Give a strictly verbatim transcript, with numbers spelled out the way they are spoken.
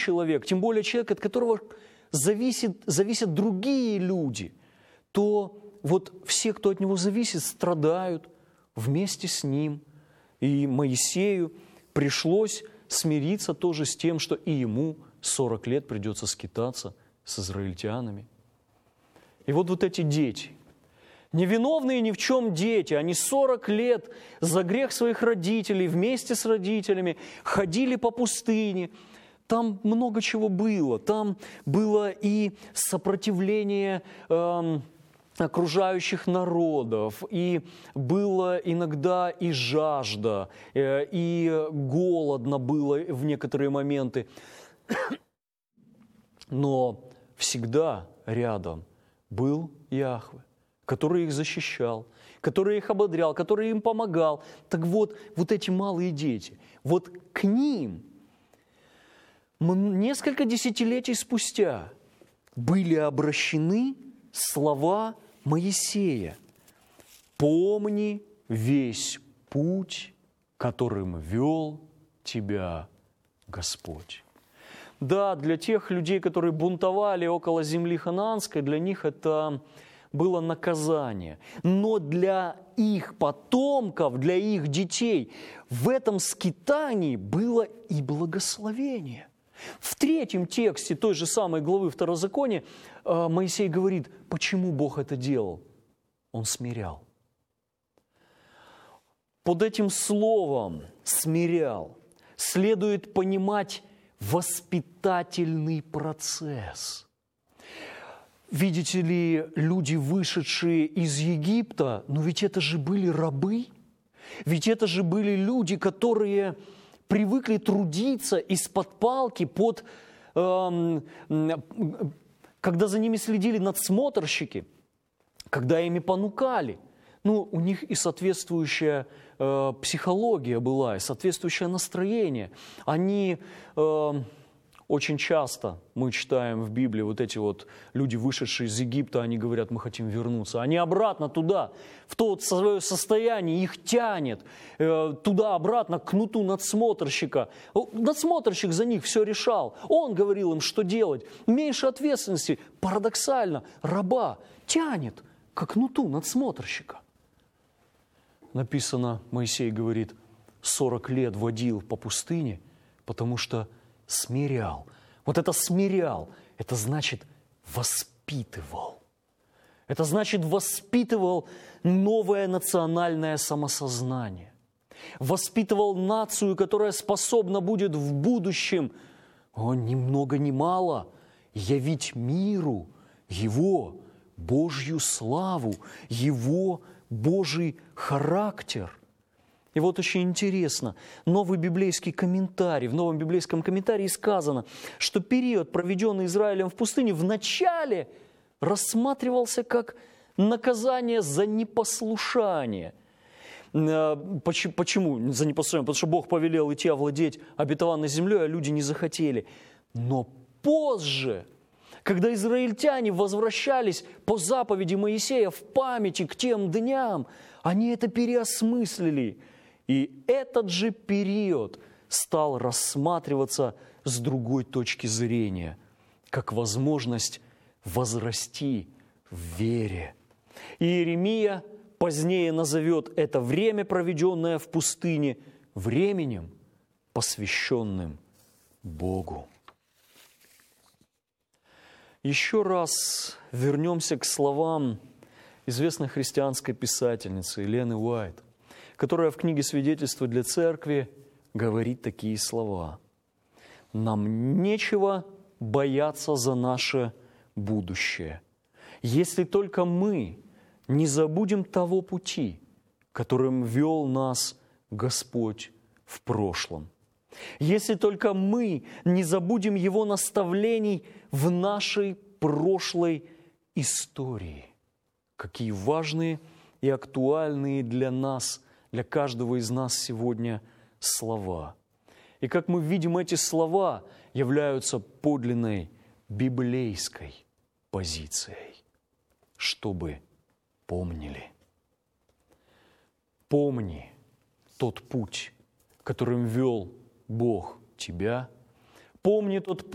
человек, тем более человек, от которого зависит, зависят другие люди, то вот все, кто от него зависит, страдают вместе с ним. И Моисею пришлось смириться тоже с тем, что и ему сорок лет придется скитаться с израильтянами. И вот вот эти дети, невиновные ни в чем дети, они сорок лет за грех своих родителей вместе с родителями ходили по пустыне. Там много чего было. Там было и сопротивление э, окружающих народов, и было иногда и жажда, э, и голодно было в некоторые моменты. Но всегда рядом был Яхве, который их защищал, который их ободрял, который им помогал. Так вот, вот эти малые дети, вот к ним несколько десятилетий спустя были обращены слова Моисея: «Помни весь путь, которым вел тебя Господь». Да, для тех людей, которые бунтовали около земли ханаанской, для них это было наказание. Но для их потомков, для их детей в этом скитании было и благословение. В третьем тексте той же самой главы Второзакония Моисей говорит, почему Бог это делал. Он смирял. Под этим словом «смирял» следует понимать воспитательный процесс. Видите ли, люди, вышедшие из Египта, но ведь это же были рабы, ведь это же были люди, которые привыкли трудиться из-под палки, под, э, когда за ними следили надсмотрщики, когда ими понукали. Ну, у них и соответствующая э, психология была, и соответствующее настроение. Они э, очень часто, мы читаем в Библии, вот эти вот люди, вышедшие из Египта, они говорят, мы хотим вернуться. Они обратно туда, в то свое состояние, их тянет э, туда-обратно, к кнуту надсмотрщика. Надсмотрщик за них все решал. Он говорил им, что делать. Меньше ответственности, парадоксально, раба тянет к кнуту надсмотрщика. Написано, Моисей говорит, сорок лет водил по пустыне, потому что смирял. Вот это смирял, это значит воспитывал. Это значит воспитывал новое национальное самосознание. Воспитывал нацию, которая способна будет в будущем, о, ни много ни мало, явить миру Его Божью славу, Его Божий характер. И вот очень интересно, новый библейский комментарий, в новом библейском комментарии сказано, что период, проведенный Израилем в пустыне, вначале рассматривался как наказание за непослушание. Почему за непослушание? Потому что Бог повелел идти овладеть обетованной землей, а люди не захотели. Но позже, когда израильтяне возвращались по заповеди Моисея в памяти к тем дням, они это переосмыслили. И этот же период стал рассматриваться с другой точки зрения, как возможность возрасти в вере. И Иеремия позднее назовет это время, проведенное в пустыне, временем, посвященным Богу. Еще раз вернемся к словам известной христианской писательницы Елены Уайт, которая в книге «Свидетельство для церкви» говорит такие слова. «Нам нечего бояться за наше будущее, если только мы не забудем того пути, которым вел нас Господь в прошлом. Если только мы не забудем Его наставлений в нашей прошлой истории». Какие важные и актуальные для нас, для каждого из нас сегодня слова. И как мы видим, эти слова являются подлинной библейской позицией, чтобы помнили. Помни тот путь, которым вел Бог тебя. Помни тот путь,